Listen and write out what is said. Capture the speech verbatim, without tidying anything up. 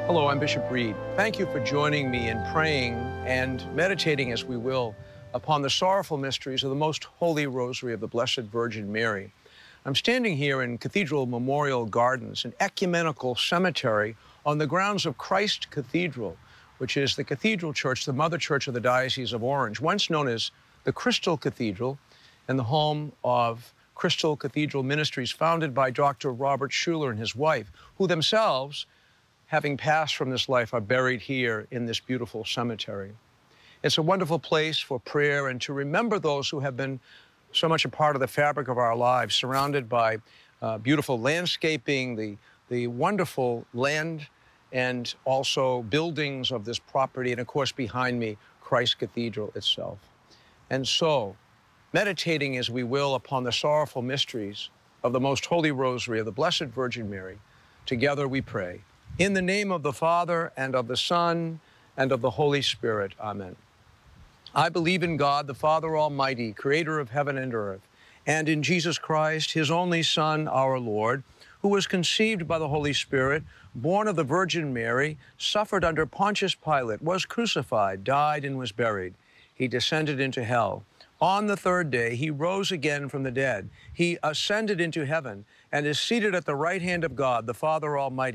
Hello, I'm Bishop Reed. Thank you for joining me in praying and meditating as we will upon the sorrowful mysteries of the Most Holy Rosary of the Blessed Virgin Mary. I'm standing here in Cathedral Memorial Gardens, an ecumenical cemetery on the grounds of Christ Cathedral, which is the cathedral church, the mother church of the Diocese of Orange, once known as the Crystal Cathedral, and the home of Crystal Cathedral Ministries, founded by Doctor Robert Schuller and his wife, who themselves, having passed from this life, are buried here in this beautiful cemetery. It's a wonderful place for prayer and to remember those who have been so much a part of the fabric of our lives, surrounded by uh, beautiful landscaping, the, the wonderful land, and also buildings of this property, and of course behind me, Christ Cathedral itself. And so, meditating as we will upon the sorrowful mysteries of the Most Holy Rosary of the Blessed Virgin Mary, together we pray. In the name of the Father, and of the Son, and of the Holy Spirit. Amen. I believe in God, the Father Almighty, creator of heaven and earth, and in Jesus Christ, his only Son, our Lord, who was conceived by the Holy Spirit, born of the Virgin Mary, suffered under Pontius Pilate, was crucified, died, and was buried. He descended into hell. On the third day, he rose again from the dead. He ascended into heaven and is seated at the right hand of God, the Father Almighty.